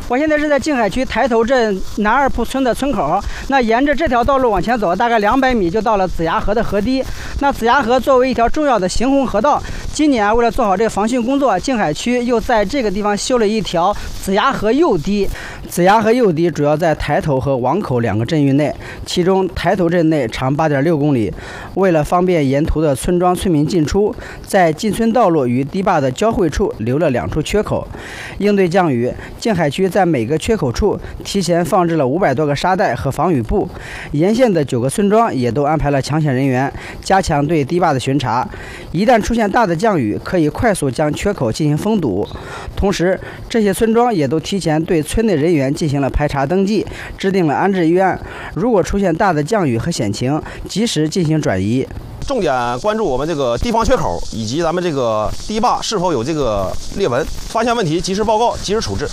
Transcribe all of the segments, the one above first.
我现在是在静海区台头镇南二铺村的村口，那沿着这条道路往前走，大概200米就到了子牙河的河堤。那子牙河作为一条重要的行洪河道，今年为了做好这个防汛工作，静海区又在这个地方修了一条子牙河右堤。子牙河右堤主要在台头和王口2个镇域内，其中台头镇内长8.6公里。为了方便沿途的村庄村民进出，在进村道路与堤坝的交汇处留了2处缺口。应对降雨，静海区在每个缺口处提前放置了500多个沙袋和防雨布，沿线的9个村庄也都安排了抢险人员，加强对堤坝的巡查。一旦出现大的降雨，可以快速将缺口进行封堵。同时，这些村庄也都提前对村内人员进行了排查登记，制定了安置预案。如果出现大的降雨和险情，及时进行转移。 重点关注我们这个堤防缺口以及咱们这个堤坝是否有这个裂纹，发现问题及时报告，及时处置。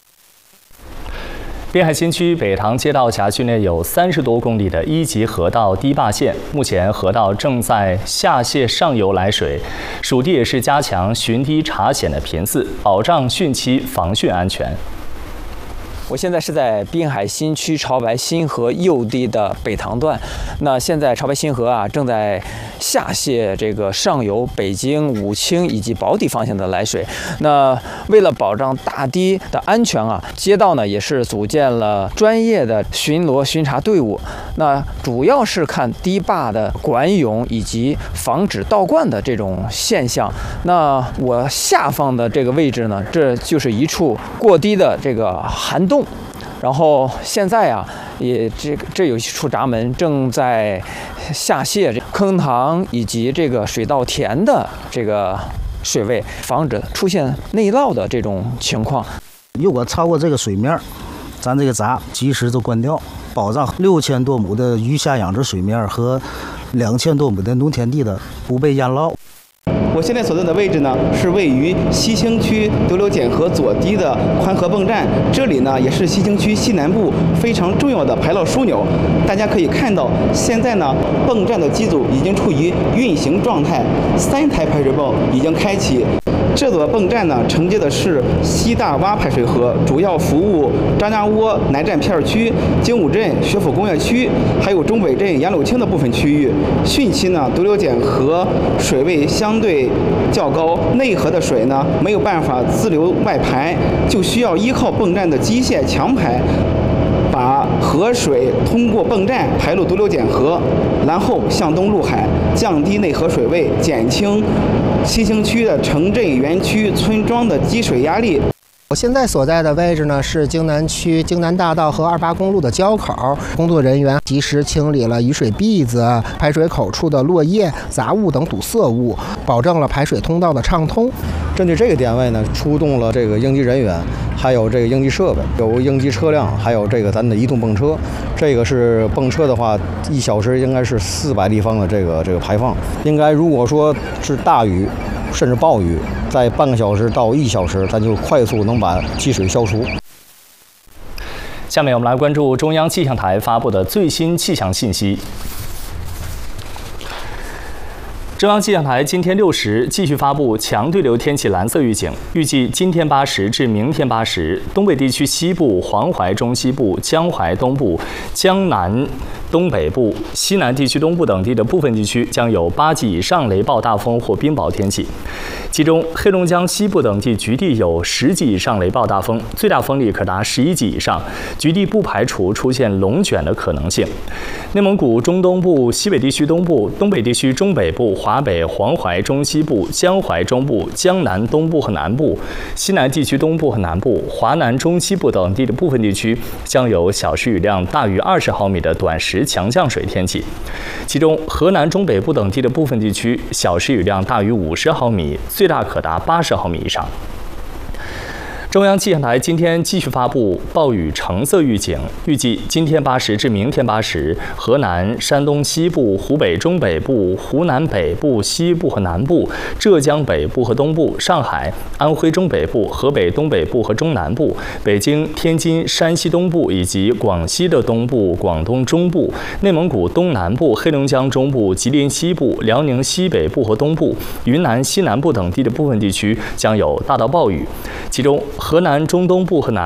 滨海新区北塘街道辖区内有30多公里的1级河道堤坝线，目前河道正在下泄上游来水，属地也是加强巡堤查险的频次，保障汛期防汛安全。 我现在是在滨海新区潮白新河右堤的北塘段，那现在潮白新河正在下泄这个上游北京、武清以及宝坻方向的来水。那为了保障大堤的安全街道呢也是组建了专业的巡逻巡查队伍。那主要是看堤坝的管涌以及防止倒灌的这种现象。那我下方的这个位置呢，这就是一处过堤的这个涵洞。然后现在也这有一处闸门正在下泄坑塘以及这个水稻田的这个水位，防止出现内涝的这种情况。 如果超过这个水面，咱这个闸及时就关掉，保障6000多亩的鱼虾养殖水面和2000多亩的农田地的不被淹涝。 我现在所在的位置呢，是位于西兴区德流检河左堤的宽河泵站，这里呢也是西兴区西南部非常重要的排涝枢纽。大家可以看到，现在呢泵站的机组已经处于运行状态，3台排水泵已经开启。这座泵站呢，承接的是西大洼排水河，主要服务张家窝南站片区、精武镇学府工业区，还有中北镇杨柳青的部分区域。汛期呢，德流检河水位相对较高，内河的水呢没有办法自流外排，就需要依靠泵站的机械强排，把河水通过泵站排入德流检河，然后向东入海，降低内河水位，减轻西兴区的城镇园区村庄的积水压力。 我现在所在的位置呢是京南区京南大道和28公路的交口，工作人员及时清理了雨水篦子、排水口处的落叶、杂物等堵塞物，保证了排水通道的畅通。 针对这个点位呢，出动了这个应急人员，还有这个应急设备，有应急车辆，还有这个咱的移动泵车。这个是泵车的话，1小时应该是400立方的这个排放。应该如果说是大雨甚至暴雨，在半个小时到1小时，咱就快速能把积水消除。 下面我们来关注中央气象台发布的最新气象信息。中央气象台今天6时继续发布强对流天气蓝色预警，预计今天8时至明天8时，东北地区西部、黄淮中西部、江淮东部、江南东北部、西南地区东部等地的部分地区将有8级以上雷暴大风或冰雹天气，其中黑龙江西部等地局地有10级以上雷暴大风，最大风力可达11级以上，局地不排除出现龙卷的可能性。内蒙古中东部、西北地区东部、东北地区中北部、华北、黄淮中西部、江淮中部、江南东部和南部、西南地区东部和南部、华南中西部等地的部分地区将有小时雨量大于20毫米的短时强降水天气，其中河南中北部等地的部分地区小时雨量大于50毫米，最大可达80毫米以上。中央气象台今天继续发布暴雨橙色预警，预计今天8时至明天8时，河南、山东西部、湖北中北部、湖南北部、西部和南部、浙江北部和东部、上海、安徽中北部、河北东北部和中南部、北京、天津、山西东部以及广西的东部、广东中部、内蒙古东南部、黑龙江中部、吉林西部、辽宁西北部和东部、云南西南部等地的部分地区将有大到暴雨，其中河南中东部和南